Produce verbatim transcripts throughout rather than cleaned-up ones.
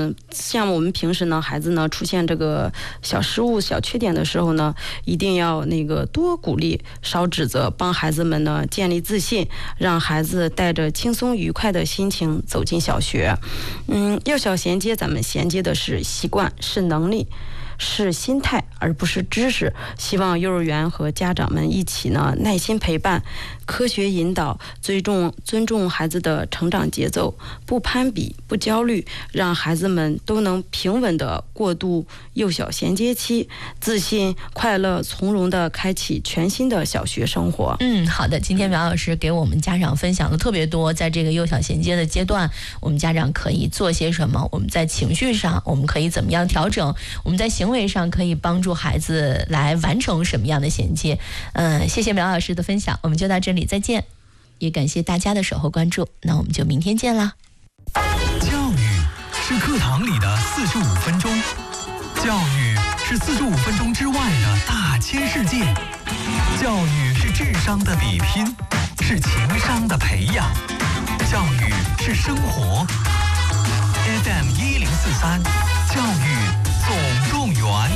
嗯，像我们平时呢，孩子呢出现这个小失误、小缺点的时候呢，一定要那个多鼓励，少指责，帮孩子们呢建立自信，让孩子带着轻松愉快的心情走进小学。嗯，幼小衔接，咱们衔接的是习惯，是能力，是心态，而不是知识。希望幼儿园和家长们一起呢，耐心陪伴，科学引导，尊重尊重孩子的成长节奏，不攀比，不焦虑，让孩子们都能平稳地过渡幼小衔接期，自信、快乐、从容地开启全新的小学生活。 嗯，好的，今天苗老师给我们家长分享了特别多，在这个幼小衔接的阶段，我们家长可以做些什么？我们在情绪上，我们可以怎么样调整？我们在行为上可以帮助孩子来完成什么样的衔接？嗯，谢谢苗老师的分享，我们就到这里，再见。也感谢大家的守候关注，那我们就明天见啦。 教育是课堂里的四十五分钟，教育是四十五分钟之外的大千世界，教育是智商的比拼，是情商的培养，教育是生活。F M 一零四三，教育总动员。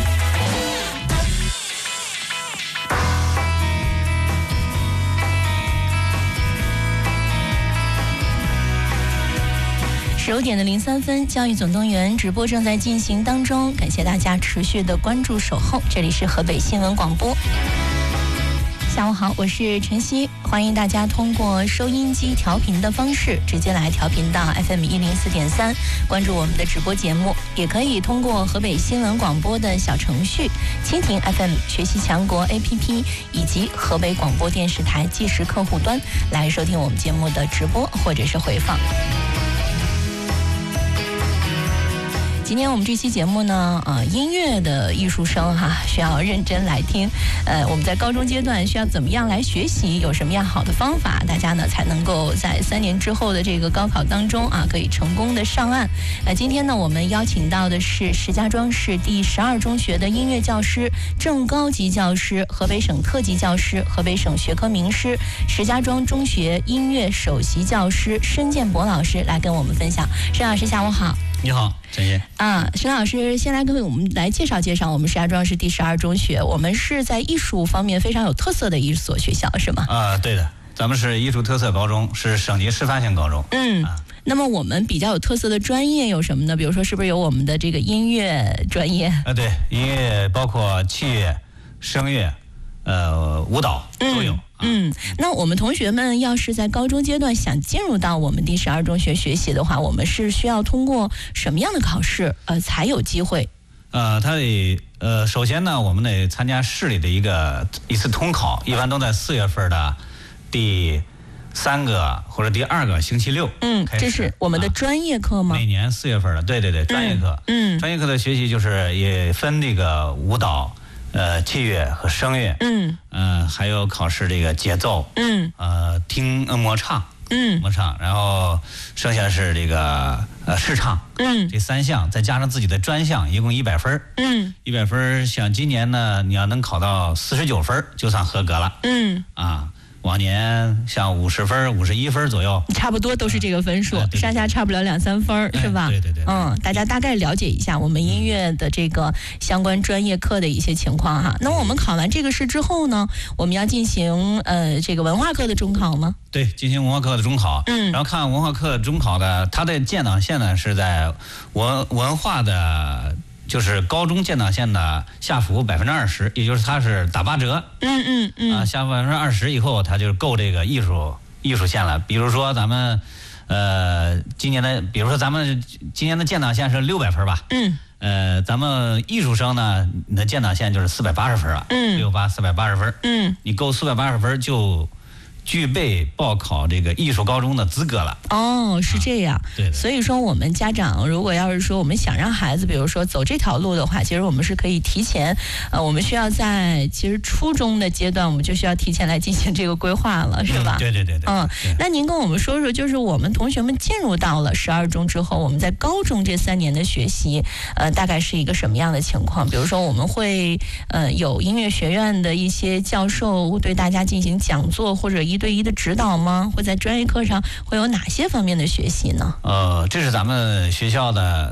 十五点的零三分，教育总动员直播正在进行当中，感谢大家持续的关注守候，这里是河北新闻广播。下午好，我是晨曦，欢迎大家通过收音机调频的方式直接来调频到 F M 一零四点三，关注我们的直播节目，也可以通过河北新闻广播的小程序、蜻蜓 F M 学习强国 A P P 以及河北广播电视台即时客户端来收听我们节目的直播或者是回放。今天我们这期节目呢，呃，音乐的艺术生哈，需要认真来听。呃，我们在高中阶段需要怎么样来学习？有什么样好的方法，大家呢才能够在三年之后的这个高考当中啊，可以成功的上岸。呃，今天呢，我们邀请到的是石家庄市第十二中学的音乐教师、正高级教师、河北省特级教师、河北省学科名师、石家庄中学音乐首席教师申建博老师来跟我们分享。申老师，下午好。 你好，陈烨。 啊，申老师，先来跟我们来介绍介绍我们石家庄市第十二中学。我们是在艺术方面非常有特色的一所学校，是吗？ 啊，对的，咱们是艺术特色高中，是省级示范性高中。 嗯、 啊， 那么我们比较有特色的专业有什么呢？比如说，是不是有我们的这个音乐专业？ 啊，对，音乐包括器乐、声乐、呃，舞蹈都有。 嗯嗯，那我们同学们要是在高中阶段想进入到我们第十二中学学习的话，我们是需要通过什么样的考试，呃，才有机会？ 呃，他得呃，首先呢，我们得参加市里的一个一次统考，一般都在四月份的第三个或者第二个星期六。 嗯，这是我们的专业课吗？ 啊、每年四月份的，对对对，专业课。 嗯， 专业课的学习就是也分这个舞蹈。呃，器乐和声乐， 嗯， 呃，还有考试这个节奏， 嗯， 呃，听呃模唱， 嗯， 模唱，然后剩下是这个呃试唱， 嗯， 这三项再加上自己的专项，一共一百分， 嗯， 一百分，像今年呢，你要能考到四十九分，就算合格了， 嗯， 啊。往年像五十分、五十一分左右， 差不多都是这个分数， 嗯、对对对上下差不了两三分，是吧？ 对对 对, 对。 嗯，大家大概了解一下我们音乐的这个相关专业课的一些情况哈。那我们考完这个试之后呢，我们要进行呃这个文化课的中考吗？ 对，进行文化课的中考。 嗯。 然后看文化课中考的，它的建档线呢是在文文化的。就是高中建档线的下浮百分之二十，也就是它是打八折。 嗯嗯嗯。 啊，下浮百分之二十以后，它就够这个艺术艺术线了。比如说咱们，呃，今年的，比如说咱们今年的建档线是六百分吧。 嗯。 呃，咱们艺术生呢，你的建档线就是四百八十分了。 嗯。 六八四百八十分。 嗯。 你够四百八十分就。具备报考这个艺术高中的资格了。 哦，是这样。 啊、对。 所以说，我们家长如果要是说我们想让孩子，比如说走这条路的话，其实我们是可以提前，呃，我们需要在其实初中的阶段，我们就需要提前来进行这个规划了，是吧？ 嗯、对对对对。 嗯，那您跟我们说说，就是我们同学们进入到了十二中之后，我们在高中这三年的学习，呃，大概是一个什么样的情况？比如说，我们会呃有音乐学院的一些教授对大家进行讲座或者一对一的指导吗？会在专业课上会有哪些方面的学习呢？ 呃，这是咱们学校的